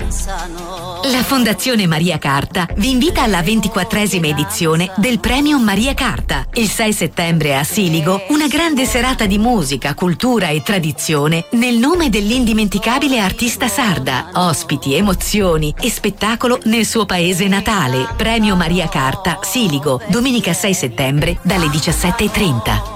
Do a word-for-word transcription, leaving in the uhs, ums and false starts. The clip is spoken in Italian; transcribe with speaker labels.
Speaker 1: La Fondazione Maria Carta vi invita alla ventiquattresima edizione del Premio Maria Carta. Il sei settembre a Siligo, una grande serata di musica, cultura e tradizione nel nome dell'indimenticabile artista sarda. Ospiti, emozioni e spettacolo nel suo paese natale. Premio Maria Carta, Siligo, domenica sei settembre dalle diciassette e trenta.